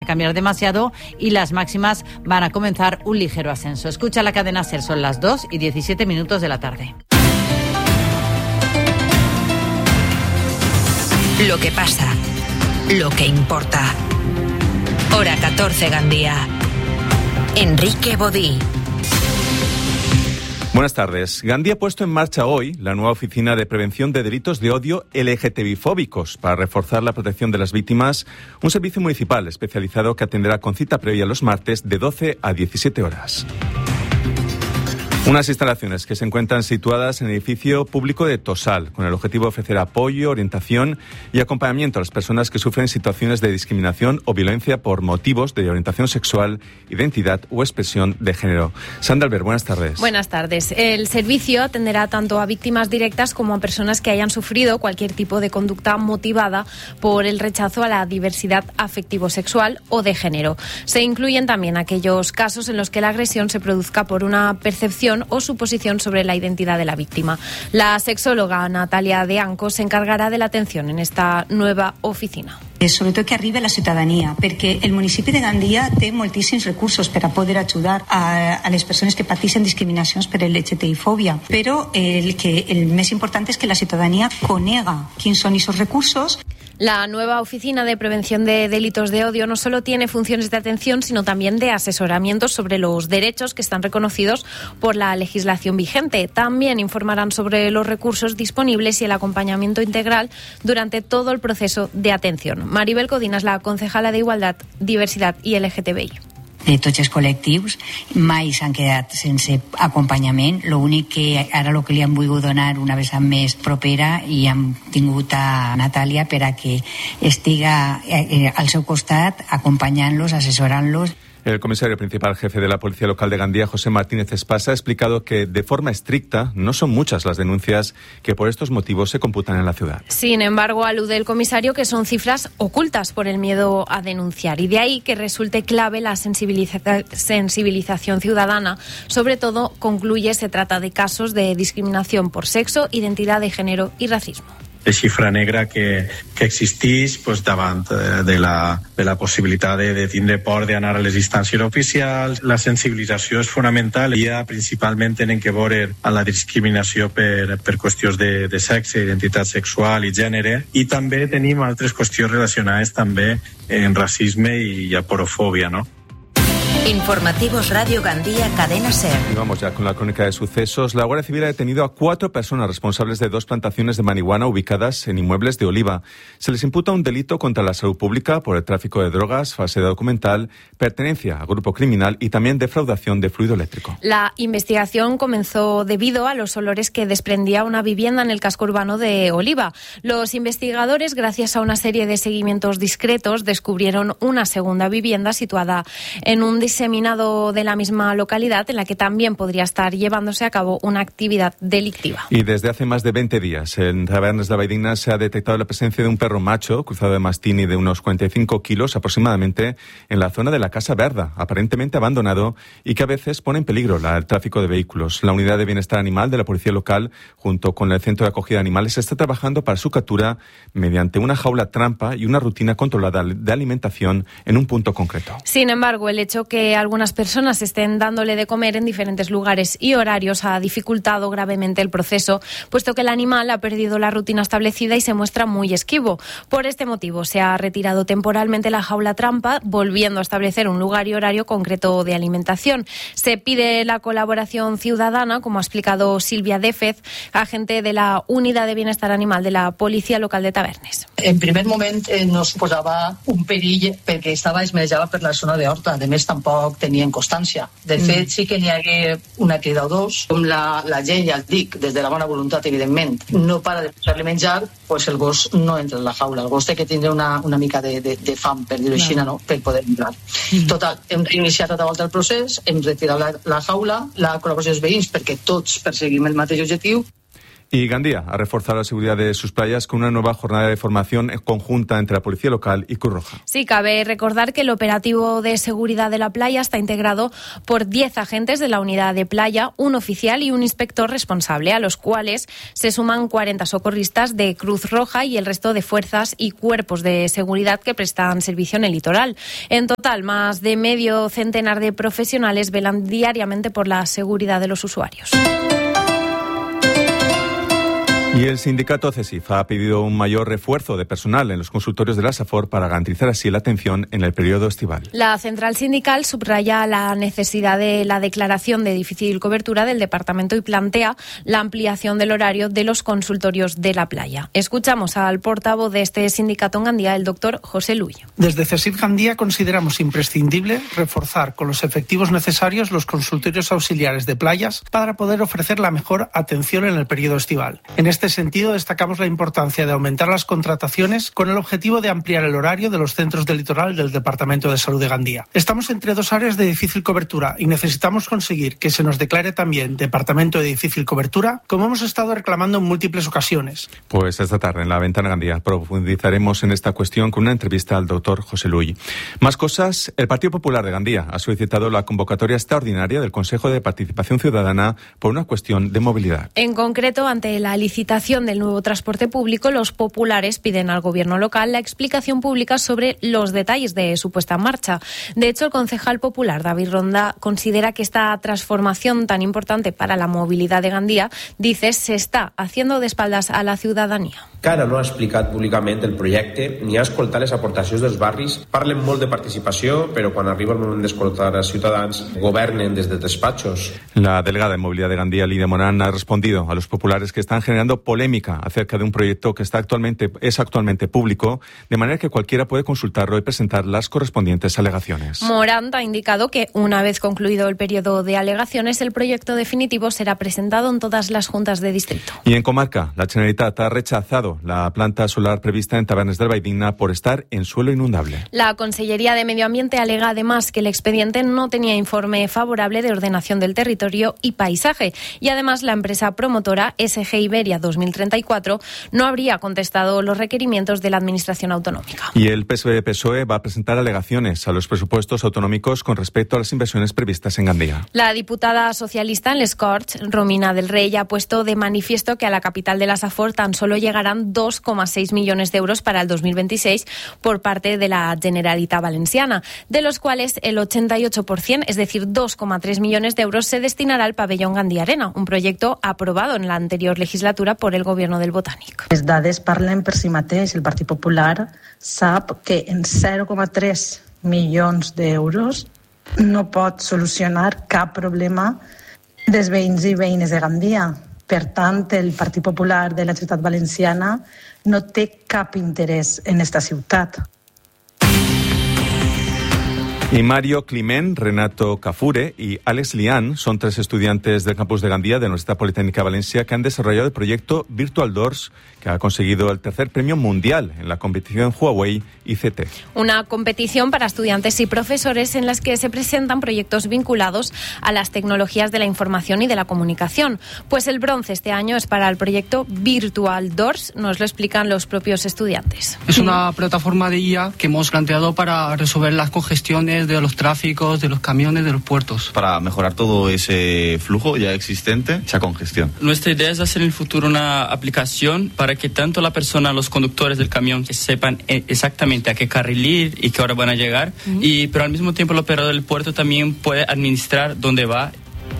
cambiar demasiado y las máximas van a comenzar un ligero ascenso. Escucha la cadena SER, son las 2:17 de la tarde. Lo que pasa, lo que importa. Hora 14, Gandía. Enrique Bodí. Buenas tardes. Gandía ha puesto en marcha hoy la nueva oficina de prevención de delitos de odio LGTBI-fóbicos para reforzar la protección de las víctimas, un servicio municipal especializado que atenderá con cita previa los martes de 12 a 17 horas. Unas instalaciones que se encuentran situadas en el edificio público de Tosal, con el objetivo de ofrecer apoyo, orientación y acompañamiento a las personas que sufren situaciones de discriminación o violencia por motivos de orientación sexual, identidad o expresión de género. Sandra Albert, buenas tardes. Buenas tardes. El servicio atenderá tanto a víctimas directas como a personas que hayan sufrido cualquier tipo de conducta motivada por el rechazo a la diversidad afectivo-sexual o de género. Se incluyen también aquellos casos en los que la agresión se produzca por una percepción o suposición sobre la identidad de la víctima. La sexóloga Natalia De Anco se encargarà de l'atención en esta nueva oficina. Sobretot que arribi a la ciutadania, perquè el municipi de Gandia té moltíssims recursos per a poder ajudar a les persones que pateixen discriminacions per LGTBI-fòbia, però el més important és que la ciutadania conega quins són aquests recursos. La nueva oficina de prevención de delitos de odio no solo tiene funciones de atención, sino también de asesoramiento sobre los derechos que están reconocidos por la legislación vigente. También informarán sobre los recursos disponibles y el acompañamiento integral durante todo el proceso de atención. Maribel Codina es la concejala de Igualdad, Diversidad y LGTBI. Tots els col·lectius mai s'han quedat sense acompanyament. L'únic que ara el que li han volgut donar una vessant més propera i hem tingut a Natàlia per a que estiga al seu costat acompanyant-los, assessorant-los. El comisario principal jefe de la Policía Local de Gandía, José Martínez Espasa, ha explicado que de forma estricta no son muchas las denuncias que por estos motivos se computan en la ciudad. Sin embargo, alude el comisario que son cifras ocultas por el miedo a denunciar y de ahí que resulte clave la sensibilización ciudadana. Sobre todo, concluye, se trata de casos de discriminación por sexo, identidad de género y racismo. La xifra negra que existeix davant de la possibilitat de tindre por d'anar a les instàncies oficials. La sensibilització és fonamental i ja principalment tenen que veure amb la discriminació per qüestions de sexe, identitat sexual i gènere, i també tenim altres qüestions relacionades també amb racisme i aporofòbia, no? Informativos Radio Gandía, Cadena SER. Y vamos ya con la crónica de sucesos. La Guardia Civil ha detenido a 4 personas responsables de 2 plantaciones de marihuana ubicadas en inmuebles de Oliva. Se les imputa un delito contra la salud pública por el tráfico de drogas, falsedad documental, pertenencia a grupo criminal y también defraudación de fluido eléctrico. La investigación comenzó debido a los olores que desprendía una vivienda en el casco urbano de Oliva. Los investigadores, gracias a una serie de seguimientos discretos, descubrieron una segunda vivienda situada en un diseminado de la misma localidad en la que también podría estar llevándose a cabo una actividad delictiva. Y desde hace más de 20 días en Tabernes de Valldigna se ha detectado la presencia de un perro macho cruzado de mastín y de unos 45 kilos aproximadamente en la zona de la Casa Verda, aparentemente abandonado y que a veces pone en peligro el tráfico de vehículos. La unidad de bienestar animal de la policía local, junto con el centro de acogida de animales, está trabajando para su captura mediante una jaula trampa y una rutina controlada de alimentación en un punto concreto. Sin embargo, el hecho que algunas personas estén dándole de comer en diferentes lugares y horarios ha dificultado gravemente el proceso, puesto que el animal ha perdido la rutina establecida y se muestra muy esquivo. Por este motivo se ha retirado temporalmente la jaula trampa, volviendo a establecer un lugar y horario concreto de alimentación. Se pide la colaboración ciudadana, como ha explicado Silvia Défez, agente de la Unidad de Bienestar Animal de la Policía Local de Tavernes. En primer moment no suposava un perill perquè estava esmerejada per la zona d'Horta. A més, tampoc tenien constància. De fet, sí que n'hi hagué una crida o dos. Com la gent, ja el dic, des de la bona voluntat, evidentment, no para de posar-li menjar, doncs el gos no entra en la jaula. El gos té que tindre una mica de fam, per dir-ho així, no? Per poder entrar. Total, hem reiniciat tota volta el procés, hem retirat la jaula, la col·laboració dels veïns perquè tots perseguim el mateix objectiu. Y Gandía ha reforzado la seguridad de sus playas con una nueva jornada de formación conjunta entre la Policía Local y Cruz Roja. Sí, cabe recordar que el operativo de seguridad de la playa está integrado por 10 agentes de la unidad de playa, un oficial y un inspector responsable, a los cuales se suman 40 socorristas de Cruz Roja y el resto de fuerzas y cuerpos de seguridad que prestan servicio en el litoral. En total, más de medio centenar de profesionales velan diariamente por la seguridad de los usuarios. Y el sindicato CESIF ha pedido un mayor refuerzo de personal en los consultorios de la SAFOR para garantizar así la atención en el periodo estival. La central sindical subraya la necesidad de la declaración de difícil cobertura del departamento y plantea la ampliación del horario de los consultorios de la playa. Escuchamos al portavoz de este sindicato en Gandía, el doctor José Luyo. Desde CESIF Gandía consideramos imprescindible reforzar con los efectivos necesarios los consultorios auxiliares de playas para poder ofrecer la mejor atención en el periodo estival. En este sentido, destacamos la importancia de aumentar las contrataciones con el objetivo de ampliar el horario de los centros del litoral del Departamento de Salud de Gandía. Estamos entre dos áreas de difícil cobertura y necesitamos conseguir que se nos declare también Departamento de Difícil Cobertura, como hemos estado reclamando en múltiples ocasiones. Pues esta tarde en La Ventana Gandía profundizaremos en esta cuestión con una entrevista al doctor José Luy. Más cosas, el Partido Popular de Gandía ha solicitado la convocatoria extraordinaria del Consejo de Participación Ciudadana por una cuestión de movilidad. En concreto, ante la licitación del nuevo transporte público, los populares piden al gobierno local la explicación pública sobre los detalles de su puesta en marcha. De hecho, el concejal popular David Ronda considera que esta transformación tan importante para la movilidad de Gandía, dice, se está haciendo de espaldas a la ciudadanía. Encara no ha explicat públicament el projecte ni ha escoltat les aportacions dels barris. Parlen molt de participació, però quan arriba el moment d'escoltar als ciutadans, governen des de despachos. La delegada de Movilidad de Gandía, Lidia Morán, ha respondido a los populares que están generando polémica acerca de un proyecto que es actualmente público, de manera que cualquiera puede consultarlo y presentar las correspondientes alegaciones. Morán ha indicado que una vez concluido el periodo de alegaciones, el proyecto definitivo será presentado en todas las juntas de distrito. Y en comarca, la Generalitat ha rechazado la planta solar prevista en Tabernes del Valldigna por estar en suelo inundable. La Consellería de Medio Ambiente alega además que el expediente no tenía informe favorable de ordenación del territorio y paisaje, y además la empresa promotora SG Iberia 2034 no habría contestado los requerimientos de la Administración autonómica. Y el PSOE va a presentar alegaciones a los presupuestos autonómicos con respecto a las inversiones previstas en Gandía. La diputada socialista en Les Corts, Romina del Rey, ha puesto de manifiesto que a la capital de la SAFOR tan solo llegarán 2,6 millones de euros para el 2026 por parte de la Generalitat Valenciana, de los cuales el 88%, es decir, 2,3 millones de euros, se destinará al pabellón Gandía Arena, un proyecto aprobado en la anterior legislatura por el gobierno del Botànic. Les dades parlen per si mateix. El Partit Popular sap que en 0,3 milions d'euros no pot solucionar cap problema dels veïns i veïnes de Gandía. Per tant, el Partit Popular de la ciutat valenciana no té cap interès en esta ciutat. Y Mario Climent, Renato Cafure y Alex Lian son 3 estudiantes del campus de Gandía de la Universidad Politécnica de Valencia que han desarrollado el proyecto Virtual Doors, que ha conseguido el 3er premio mundial en la competición Huawei ICT. Una competición para estudiantes y profesores en las que se presentan proyectos vinculados a las tecnologías de la información y de la comunicación. Pues el bronce este año es para el proyecto Virtual Doors, nos lo explican los propios estudiantes. Es una plataforma de IA que hemos planteado para resolver las congestiones de los tráficos, de los camiones, de los puertos. Para mejorar todo ese flujo ya existente, esa congestión. Nuestra idea es hacer en el futuro una aplicación para que tanto la persona, los conductores del camión, que sepan exactamente a qué carril ir y qué hora van a llegar, pero al mismo tiempo el operador del puerto también puede administrar dónde va.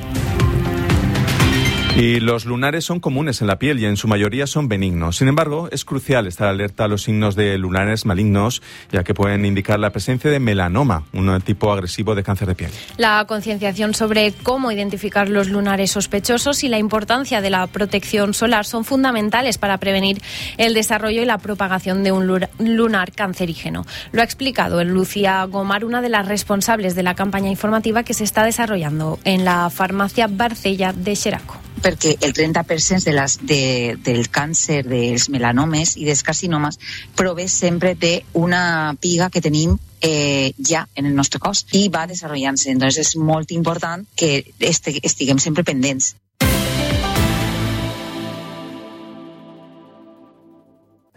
Y los lunares son comunes en la piel y en su mayoría son benignos. Sin embargo, es crucial estar alerta a los signos de lunares malignos, ya que pueden indicar la presencia de melanoma, un tipo agresivo de cáncer de piel. La concienciación sobre cómo identificar los lunares sospechosos y la importancia de la protección solar son fundamentales para prevenir el desarrollo y la propagación de un lunar cancerígeno. Lo ha explicado Lucía Gomar, una de las responsables de la campaña informativa que se está desarrollando en la farmàcia Barcella de Xeraco. Perquè el 30% del càncer dels melanomes i dels carcinomes prové sempre d'una piga que tenim ja en el nostre cos i va desenvolupant-se. Entonces és molt important que estiguem sempre pendents.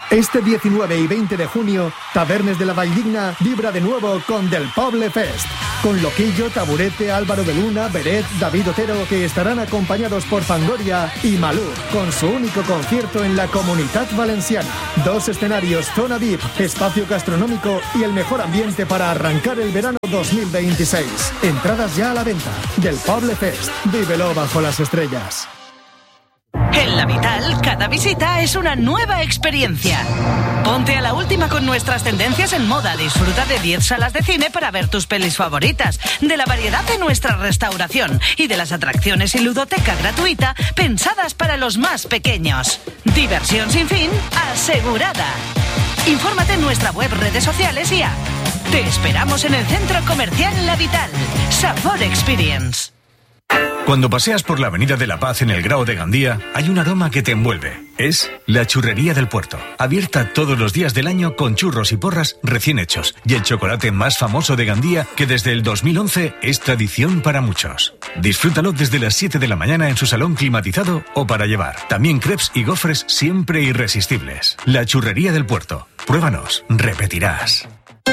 Este 19 y 20 de junio, Tavernes de la Valldigna vibra de nuevo con Del Poble Fest. Con Loquillo, Taburete, Álvaro de Luna, Beret, David Otero, que estarán acompañados por Fangoria y Malú, con su único concierto en la Comunitat Valenciana. 2 escenarios, zona VIP, espacio gastronómico y el mejor ambiente para arrancar el verano 2026. Entradas ya a la venta. Del Poble Fest. Vívelo bajo las estrellas. En La Vital, cada visita es una nueva experiencia. Ponte a la última con nuestras tendencias en moda. Disfruta de 10 salas de cine para ver tus pelis favoritas, de la variedad de nuestra restauración y de las atracciones y ludoteca gratuita pensadas para los más pequeños. Diversión sin fin asegurada. Infórmate en nuestra web, redes sociales y app. Te esperamos en el Centro Comercial La Vital. Sabor Experience. Cuando paseas por la Avenida de la Paz en el Grao de Gandía, hay un aroma que te envuelve. Es la Churrería del Puerto. Abierta todos los días del año con churros y porras recién hechos. Y el chocolate más famoso de Gandía, que desde el 2011 es tradición para muchos. Disfrútalo desde las 7 de la mañana en su salón climatizado o para llevar. También crepes y gofres siempre irresistibles. La Churrería del Puerto. Pruébanos, repetirás.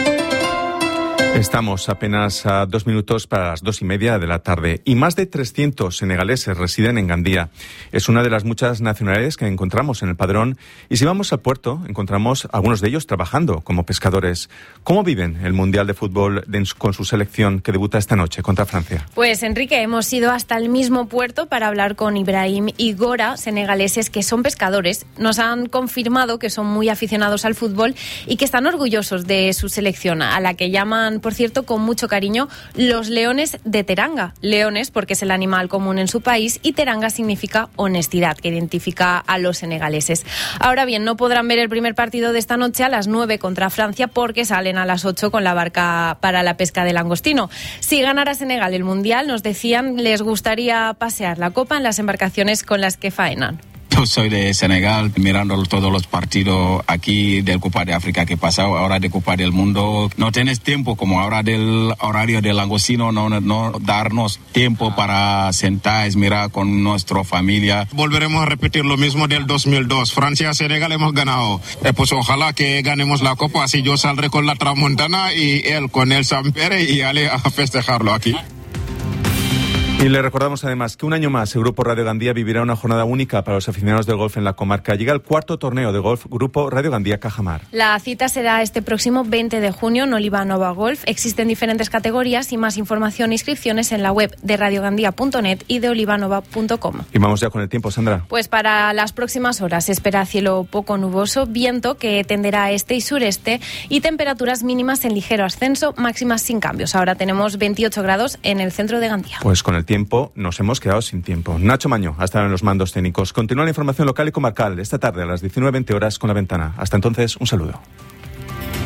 Estamos apenas a 2 minutos para las 2:30 de la tarde y más de 300 senegaleses residen en Gandía. Es una de las muchas nacionalidades que encontramos en el padrón y si vamos al puerto encontramos algunos de ellos trabajando como pescadores. ¿Cómo viven el Mundial de Fútbol con su selección que debuta esta noche contra Francia? Pues Enrique, hemos ido hasta el mismo puerto para hablar con Ibrahim y Gora, senegaleses que son pescadores. Nos han confirmado que son muy aficionados al fútbol y que están orgullosos de su selección, a la que llaman, por cierto, con mucho cariño, los leones de Teranga. Leones porque es el animal común en su país y Teranga significa honestidad, que identifica a los senegaleses. Ahora bien, no podrán ver el primer partido de esta noche a las 9 contra Francia porque salen a las 8 con la barca para la pesca de langostino. Si ganara Senegal el Mundial, nos decían, les gustaría pasear la copa en las embarcaciones con las que faenan. Yo soy de Senegal, mirando todos los partidos aquí del Copa de África que pasa, ahora de Copa del Mundo. No tienes tiempo, como ahora del horario del langostino, no darnos tiempo para sentar, mirar con nuestra familia. Volveremos a repetir lo mismo del 2002. Francia-Senegal hemos ganado. Pues ojalá que ganemos la Copa, así yo saldré con la Tramontana y él con el Sampere y Ale a festejarlo aquí. Y le recordamos además que un año más el Grupo Radio Gandía vivirá una jornada única para los aficionados del golf en la comarca. Llega el 4º torneo de golf Grupo Radio Gandía Cajamar. La cita será este próximo 20 de junio en Olivanova Golf. Existen diferentes categorías y más información e inscripciones en la web de radiogandía.net y de olivanova.com. Y vamos ya con el tiempo, Sandra. Pues para las próximas horas se espera cielo poco nuboso, viento que tenderá a este y sureste y temperaturas mínimas en ligero ascenso, máximas sin cambios. Ahora tenemos 28 grados en el centro de Gandía. Pues con el tiempo nos hemos quedado sin tiempo. Nacho Maño ha estado en los mandos técnicos. Continúa la información local y comarcal esta tarde a las 19:20 con La Ventana. Hasta entonces, un saludo.